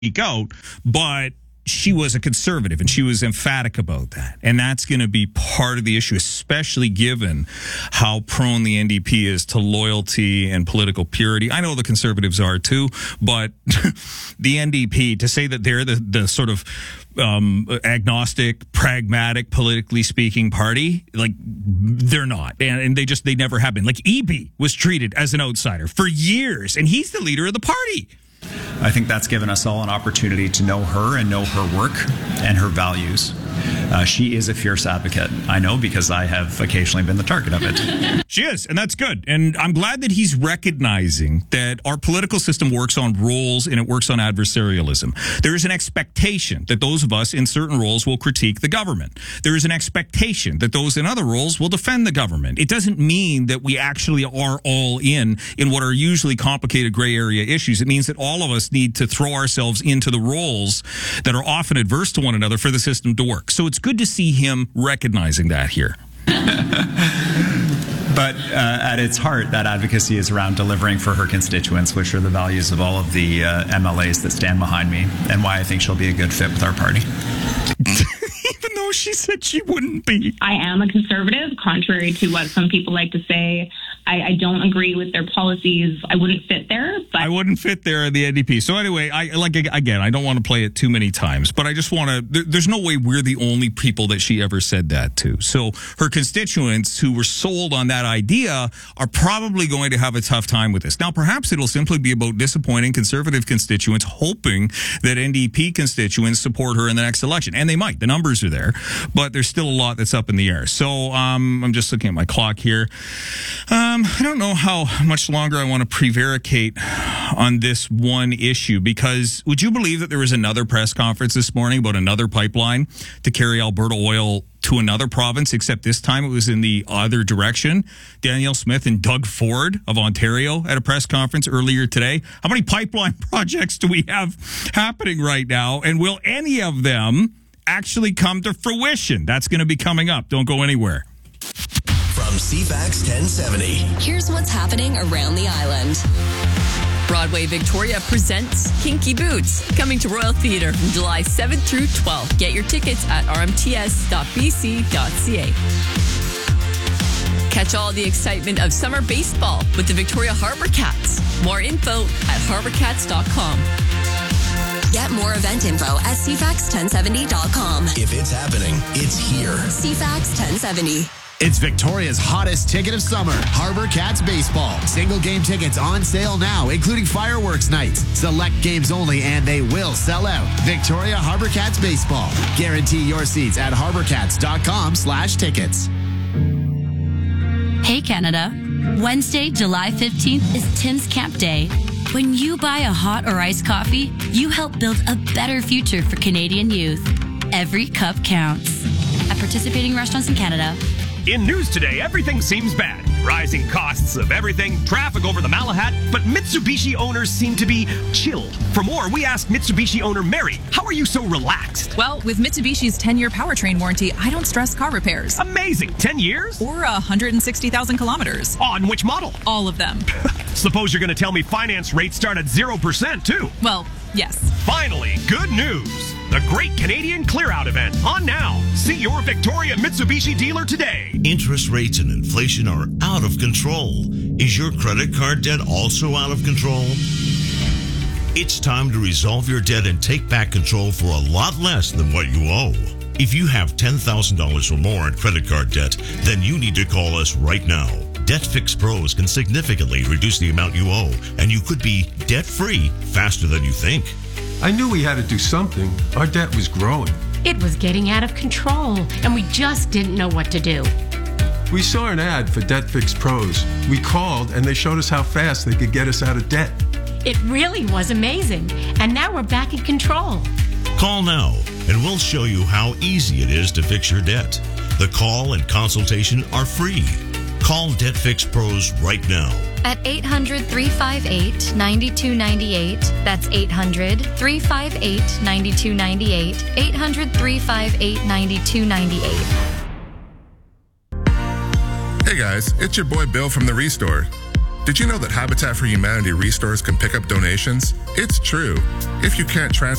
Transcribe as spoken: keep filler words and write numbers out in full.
speak out, but she was a conservative, and she was emphatic about that. And that's going to be part of the issue, especially given how prone the N D P is to loyalty and political purity. I know the conservatives are too, but the N D P, to say that they're the, the sort of um, agnostic, pragmatic, politically speaking party, like, they're not. And, and they just, they never have been. Like, Eby was treated as an outsider for years, and he's the leader of the party. I think that's given us all an opportunity to know her and know her work and her values. Uh, she is a fierce advocate. I know, because I have occasionally been the target of it. She is, and that's good. And I'm glad that he's recognizing that our political system works on roles and it works on adversarialism. There is an expectation that those of us in certain roles will critique the government. There is an expectation that those in other roles will defend the government. It doesn't mean that we actually are all in in what are usually complicated gray area issues. It means that all of us need to throw ourselves into the roles that are often adverse to one another for the system to work. So it's good to see him recognizing that here. But uh, at its heart, that advocacy is around delivering for her constituents, which are the values of all of the uh, M L As that stand behind me, and why I think she'll be a good fit with our party. Even though she said she wouldn't be. I am a conservative, contrary to what some people like to say. I, I don't agree with their policies. I wouldn't fit there. But I wouldn't fit there in the N D P. So anyway, I like again, I don't want to play it too many times, but I just want to, there, there's no way we're the only people that she ever said that to. So her constituents who were sold on that idea are probably going to have a tough time with this. Now, perhaps it'll simply be about disappointing conservative constituents, hoping that N D P constituents support her in the next election. And they might. The numbers are there, but there's still a lot that's up in the air. So um, I'm just looking at my clock here. Um, I don't know how much longer I want to prevaricate on this one issue, because would you believe that there was another press conference this morning about another pipeline to carry Alberta oil to another province, except this time it was in the other direction? Danielle Smith and Doug Ford of Ontario at a press conference earlier today. How many pipeline projects do we have happening right now? And will any of them actually come to fruition? That's going to be coming up. Don't go anywhere. From C FAX ten seventy. Here's what's happening around the island. Broadway Victoria presents Kinky Boots, coming to Royal Theatre from July seventh through twelfth. Get your tickets at r m t s dot b c dot c a. Catch all the excitement of summer baseball with the Victoria Harbour Cats. More info at harbour cats dot com. Get more event info at c fax ten seventy dot com. If it's happening, it's here. C FAX ten seventy. It's Victoria's hottest ticket of summer, Harbour Cats Baseball. Single game tickets on sale now, including fireworks nights. Select games only, and they will sell out. Victoria Harbour Cats Baseball. Guarantee your seats at harbour cats dot com slash tickets. Hey Canada, Wednesday, July fifteenth is Tim's Camp Day. When you buy a hot or iced coffee, you help build a better future for Canadian youth. Every cup counts. At participating restaurants in Canada. In news today, everything seems bad. Rising costs of everything, traffic over the Malahat, but Mitsubishi owners seem to be chilled. For more, we asked Mitsubishi owner Mary, how are you so relaxed? Well, with Mitsubishi's ten-year powertrain warranty, I don't stress car repairs. Amazing. ten years? Or one hundred sixty thousand kilometers. On which model? All of them. Suppose you're going to tell me finance rates start at zero percent, too. Well, yes. Finally, good news. The Great Canadian Clear Out event on now. See your Victoria Mitsubishi dealer today. Interest rates and inflation are out of control. Is your credit card debt also out of control? It's time to resolve your debt and take back control for a lot less than what you owe. If you have ten thousand dollars or more in credit card debt, then you need to call us right now. Debt Fix Pros can significantly reduce the amount you owe, and you could be debt-free faster than you think. I knew we had to do something. Our debt was growing. It was getting out of control, and we just didn't know what to do. We saw an ad for Debt Fix Pros. We called, and they showed us how fast they could get us out of debt. It really was amazing, and now we're back in control. Call now, and we'll show you how easy it is to fix your debt. The call and consultation are free. Call Debt Fix Pros right now. At eight hundred, three five eight, nine two nine eight. That's eight hundred, three five eight, nine two nine eight. eight hundred, three five eight, nine two nine eight. Hey guys, it's your boy Bill from The Restore. Did you know that Habitat for Humanity restores can pick up donations? It's true. If you can't transfer